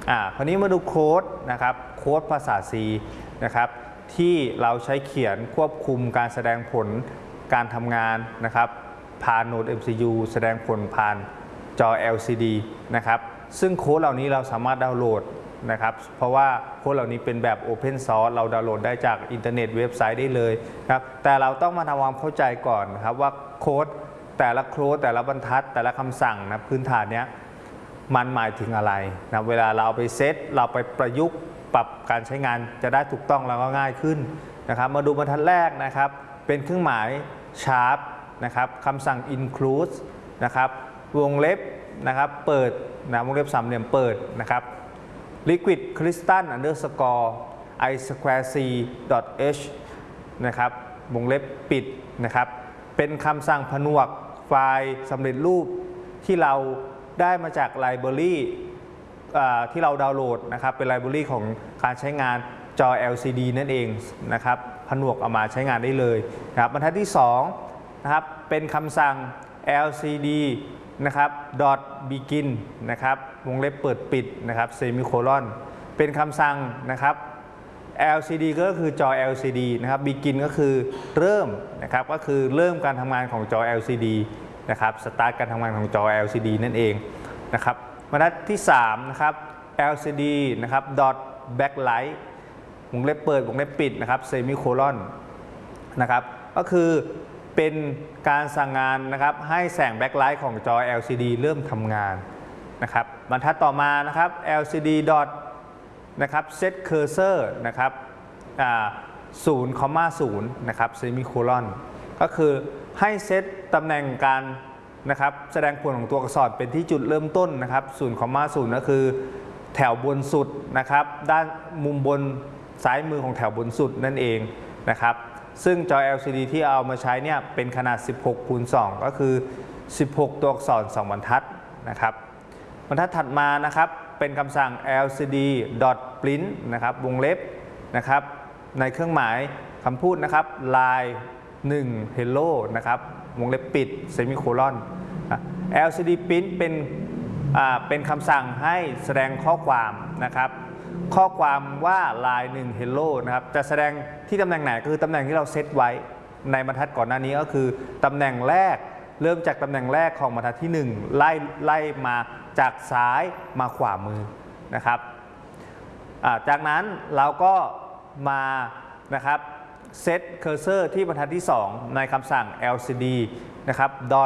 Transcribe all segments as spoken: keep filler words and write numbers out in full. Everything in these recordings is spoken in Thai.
อ่าคราวนี้มาดูโค้ดนะครับโค้ดภาษา C นะครับที่เราใช้เขียนควบคุมการแสดงผลการทำงานนะครับผ่านโหนด เอ็ม ซี ยู แสดงผลผ่านจอ แอล ซี ดี นะครับซึ่งโค้ดเหล่านี้เราสามารถดาวน์โหลดนะครับเพราะว่าโค้ดเหล่านี้เป็นแบบ Open Source เราดาวน์โหลดได้จากอินเทอร์เน็ตเว็บไซต์ได้เลยครับแต่เราต้องมาทำความเข้าใจก่อนนะครับว่าโค้ดแต่ละโค้ดแต่ละบรรทัดแต่ละคำสั่งนะพื้นฐานเนี้ยมันหมายถึงอะไรนะเวลาเราไปเซตเราไปประยุกต์ปรับการใช้งานจะได้ถูกต้องแล้วก็ง่ายขึ้นนะครับมาดูบรรทัดแรกนะครับเป็นเครื่องหมาย sharp นะครับคำสั่ง include นะครับวงเล็บนะครับเปิดนะวงเล็บสามเหลี่ยมเปิดนะครับ liquid crystal underscore i square c dot h นะครับวงเล็บปิดนะครับเป็นคำสั่งผนวกไฟล์สำเร็จรูปที่เราได้มาจากไลบรารีที่เราดาวน์โหลดนะครับเป็นไลบรารีของการใช้งานจอ แอล ซี ดี นั่นเองนะครับผนวกเอามาใช้งานได้เลยนะครับบรรทัดที่สองนะครับเป็นคำสั่ง แอล ซี ดี นะครับ dot begin นะครับวงเล็บเปิดปิดนะครับ semicolon เป็นคำสั่งนะครับ แอล ซี ดี ก็คือจอ แอล ซี ดี นะครับ begin ก็คือเริ่มนะครับก็คือเริ่มการทำงานของจอ แอล ซี ดี นะครับ start การทำงานของจอ แอล ซี ดี นั่นเองนะครับบรรทัดที่สามนะครับ แอล ซี ดี นะครับ dot backlight วงเล็บเปิดวงเล็บปิดนะครับ semicolon นะครับก็คือเป็นการสั่งงานนะครับให้แสงแบ็คไลท์ของจอ แอล ซี ดี เริ่มทำงานนะครับบรรทัดต่อมานะครับ แอล ซี ดี dot นะครับ set cursor นะครับศูนย์คอมมาศูนย์นะครับ semicolon ก็คือให้เซตตำแหน่งการนะครับแสดงผลของตัวอักษรเป็นที่จุดเริ่มต้นนะครับศูนย์คอมมาศูนย์ก็คือแถวบนสุดนะครับด้านมุมบนซ้ายมือของแถวบนสุดนั่นเองนะครับซึ่งจอ แอล ซี ดี ที่เอามาใช้เนี่ยเป็นขนาดสิบหกคูณสองก็คือสิบหกตัวอักษรสองบรรทัดนะครับบรรทัดถัดมานะครับเป็นคำสั่ง แอล ซี ดี dot print นะครับวงเล็บนะครับในเครื่องหมายคำพูดนะครับ line หนึ่ง hello นะครับวงเล็บปิด semicolon แอล ซี ดี print เป็นอ่าเป็นคำสั่งให้แสดงข้อความนะครับข้อความว่า line หนึ่ง hello นะครับจะแสดงที่ตำแหน่งไหนก็คือตำแหน่งที่เราเซตไว้ในบรรทัดก่อนหน้านี้ก็คือตำแหน่งแรกเริ่มจากตำแหน่งแรกของบรรทัดที่หนึ่งไล่ไล่มาจากซ้ายมาขวามือนะครับจากนั้นเราก็มานะครับเซตเคอร์เซอร์ที่บรรทัดที่สองในคำสั่ง แอล ซี ดี นะครับ dot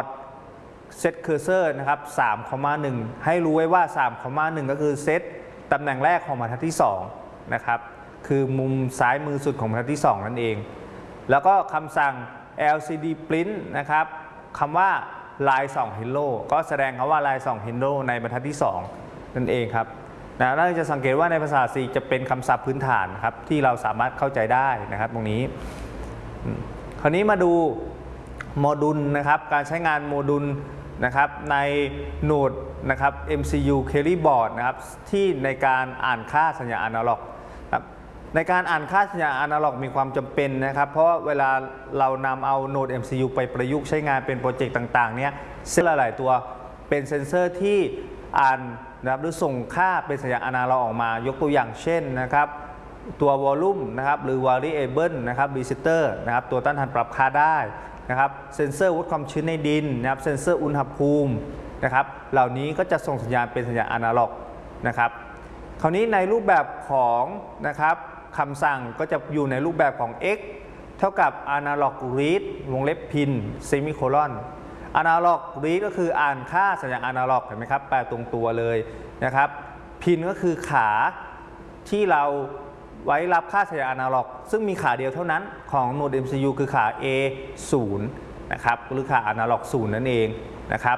set cursor นะครับ สาม หนึ่ง ให้รู้ไว้ว่า สาม หนึ่ง ก็คือเซตตำแหน่งแรกของบรรทัดที่สองนะครับคือมุมซ้ายมือสุดของบรรทัดที่สองนั่นเองแล้วก็คำสั่ง แอล ซี ดี print นะครับคำว่า line สอง hello ก็แสดงคำว่า line สอง hello ในบรรทัดที่สองนั่นเองครับนะเราจะสังเกตว่าในภาษา C จะเป็นคำศัพท์พื้นฐานครับที่เราสามารถเข้าใจได้นะครับตรงนี้คราวนี้มาดูโมดูลนะครับการใช้งานโมดูลนะครับในโหนดนะครับ เอ็ม ซี ยู Carry Board นะครับที่ในการอ่านค่าสัญญาณอนาล็อกในการอ่านค่าสัญญาณอนาล็อกมีความจำเป็นนะครับเพราะเวลาเรานำเอาโหนด เอ็ม ซี ยู ไปประยุกต์ใช้งานเป็นโปรเจกต์ต่างๆเนี่ยเซ็นหลายๆตัวเป็นเซนเซอร์ที่อ่านนะครับหรือส่งค่าเป็นสัญญาณอนาล็อกออกมายกตัวอย่างเช่นนะครับตัววอลลุ่มนะครับหรือ variable นะครับรีเซตเตอร์นะครับตัวต้านทานปรับค่าได้นะครับเซ็นเซอร์วัดความชื้นในดินนะครับเซ็นเซอร์อุณหภูมินะครับเหล่านี้ก็จะส่งสัญญาณเป็นสัญญาณอนาล็อกนะครับคราวนี้ในรูปแบบของนะครับคำสั่งก็จะอยู่ในรูปแบบของ x เท่ากับ analog read วงเล็บ pin semicolon analog read ก็คืออ่านค่าสัญญาณอนาล็อกเห็นไหมครับแปลตรงตัวเลยนะครับ pin ก็คือขาที่เราไว้รับค่าสัญญาณอนาล็อกซึ่งมีขาเดียวเท่านั้นของโหนด เอ็ม ซี ยู คือขา เอ ศูนย์ นะครับหรือขาอนาล็อกศูนย์นั่นเองนะครับ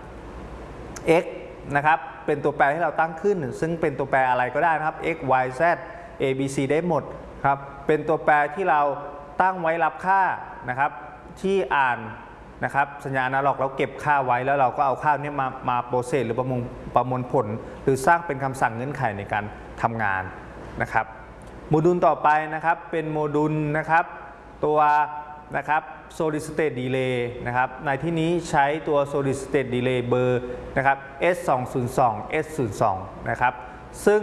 x นะครับเป็นตัวแปรที่เราตั้งขึ้นซึ่งเป็นตัวแปรอะไรก็ได้นะครับ x y z a b c ได้หมดครับเป็นตัวแปรที่เราตั้งไว้รับค่านะครับที่อ่านนะครับสัญญาณอนาล็อกเราเก็บค่าไว้แล้วเราก็เอาค่านี้มามาโปรเซสหรือประมวลประมวลผลหรือสร้างเป็นคำสั่งเงื่อนไขในการทำงานนะครับโมดูลต่อไปนะครับเป็นโมดูลนะครับตัวนะครับ solid state delay นะครับในที่นี้ใช้ตัว solid state delay เบอร์นะครับ เอส สอง ศูนย์ สอง เอส ศูนย์ สอง นะครับซึ่ง